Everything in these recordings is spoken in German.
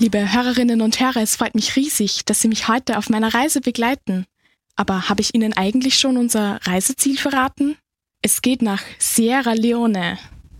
Liebe Hörerinnen und Hörer, es freut mich riesig, dass Sie mich heute auf meiner Reise begleiten. Aber habe ich Ihnen eigentlich schon unser Reiseziel verraten? Es geht nach Sierra Leone.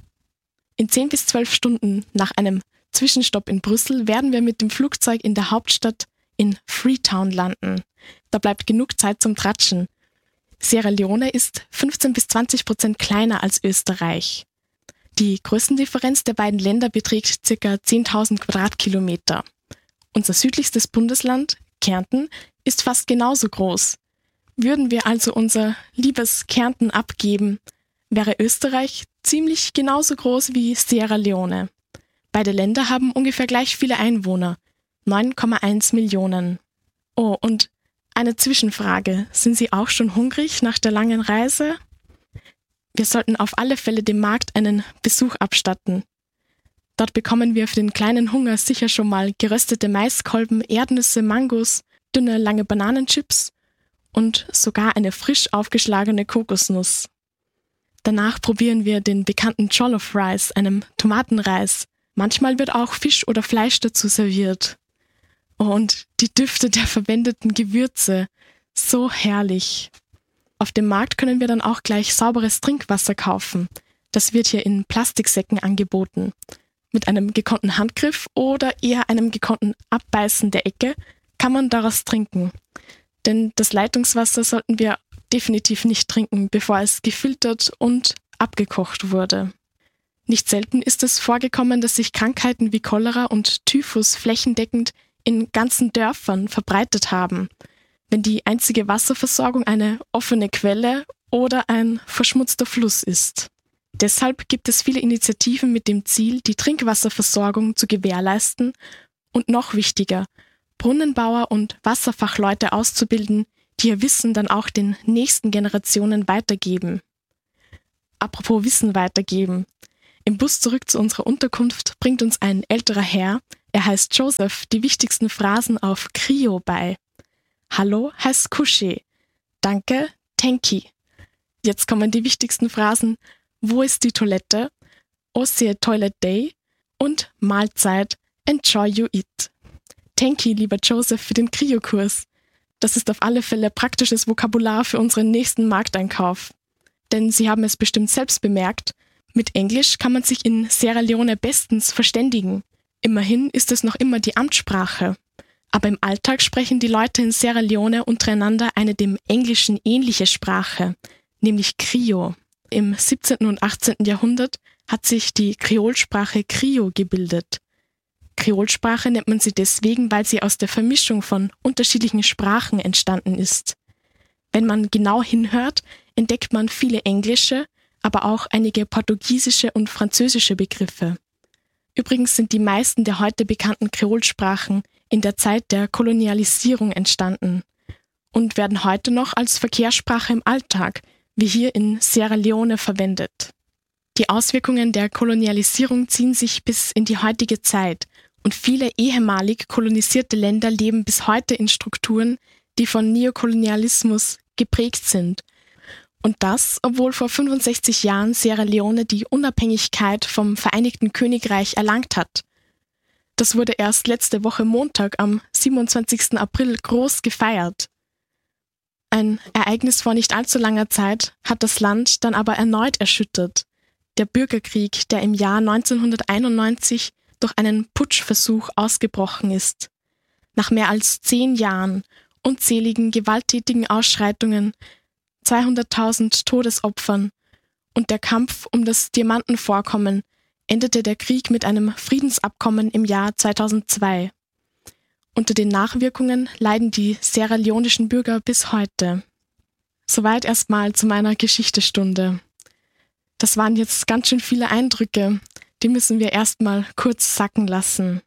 In 10 bis 12 Stunden nach einem Zwischenstopp in Brüssel werden wir mit dem Flugzeug in der Hauptstadt in Freetown landen. Da bleibt genug Zeit zum Tratschen. Sierra Leone ist 15 bis 20% kleiner als Österreich. Die Größendifferenz der beiden Länder beträgt ca. 10.000 Quadratkilometer. Unser südlichstes Bundesland, Kärnten, ist fast genauso groß. Würden wir also unser liebes Kärnten abgeben, wäre Österreich ziemlich genauso groß wie Sierra Leone. Beide Länder haben ungefähr gleich viele Einwohner, 9,1 Millionen. Oh, und eine Zwischenfrage. Sind Sie auch schon hungrig nach der langen Reise? Wir sollten auf alle Fälle dem Markt einen Besuch abstatten. Dort bekommen wir für den kleinen Hunger sicher schon mal geröstete Maiskolben, Erdnüsse, Mangos, dünne, lange Bananenchips und sogar eine frisch aufgeschlagene Kokosnuss. Danach probieren wir den bekannten Jollof Rice, einem Tomatenreis. Manchmal wird auch Fisch oder Fleisch dazu serviert. Oh, und die Düfte der verwendeten Gewürze, so herrlich. Auf dem Markt können wir dann auch gleich sauberes Trinkwasser kaufen. Das wird hier in Plastiksäcken angeboten. Mit einem gekonnten Handgriff oder eher einem gekonnten Abbeißen der Ecke kann man daraus trinken. Denn das Leitungswasser sollten wir definitiv nicht trinken, bevor es gefiltert und abgekocht wurde. Nicht selten ist es vorgekommen, dass sich Krankheiten wie Cholera und Typhus flächendeckend in ganzen Dörfern verbreitet haben, wenn die einzige Wasserversorgung eine offene Quelle oder ein verschmutzter Fluss ist. Deshalb gibt es viele Initiativen mit dem Ziel, die Trinkwasserversorgung zu gewährleisten und noch wichtiger, Brunnenbauer und Wasserfachleute auszubilden, die ihr Wissen dann auch den nächsten Generationen weitergeben. Apropos Wissen weitergeben. Im Bus zurück zu unserer Unterkunft bringt uns ein älterer Herr, er heißt Joseph, die wichtigsten Phrasen auf Krio bei. Hallo heißt Kusche. Danke, Tenki. Jetzt kommen die wichtigsten Phrasen. Wo ist die Toilette? Osie Toilet Day und Mahlzeit. Enjoy you eat. Tenki, lieber Joseph, für den Krio-Kurs. Das ist auf alle Fälle praktisches Vokabular für unseren nächsten Markteinkauf. Denn Sie haben es bestimmt selbst bemerkt, mit Englisch kann man sich in Sierra Leone bestens verständigen. Immerhin ist es noch immer die Amtssprache. Aber im Alltag sprechen die Leute in Sierra Leone untereinander eine dem Englischen ähnliche Sprache, nämlich Krio. Im 17. und 18. Jahrhundert hat sich die Kreolsprache Krio gebildet. Kreolsprache nennt man sie deswegen, weil sie aus der Vermischung von unterschiedlichen Sprachen entstanden ist. Wenn man genau hinhört, entdeckt man viele englische, aber auch einige portugiesische und französische Begriffe. Übrigens sind die meisten der heute bekannten Kreolsprachen in der Zeit der Kolonialisierung entstanden und werden heute noch als Verkehrssprache im Alltag, wie hier in Sierra Leone, verwendet. Die Auswirkungen der Kolonialisierung ziehen sich bis in die heutige Zeit und viele ehemalig kolonisierte Länder leben bis heute in Strukturen, die von Neokolonialismus geprägt sind. Und das, obwohl vor 65 Jahren Sierra Leone die Unabhängigkeit vom Vereinigten Königreich erlangt hat. Das wurde erst letzte Woche Montag am 27. April groß gefeiert. Ein Ereignis vor nicht allzu langer Zeit hat das Land dann aber erneut erschüttert. Der Bürgerkrieg, der im Jahr 1991 durch einen Putschversuch ausgebrochen ist. Nach mehr als 10 Jahren, unzähligen gewalttätigen Ausschreitungen, 200.000 Todesopfern und der Kampf um das Diamantenvorkommen endete der Krieg mit einem Friedensabkommen im Jahr 2002. Unter den Nachwirkungen leiden die sierra-leonischen Bürger bis heute. Soweit erstmal zu meiner Geschichtestunde. Das waren jetzt ganz schön viele Eindrücke, die müssen wir erstmal kurz sacken lassen.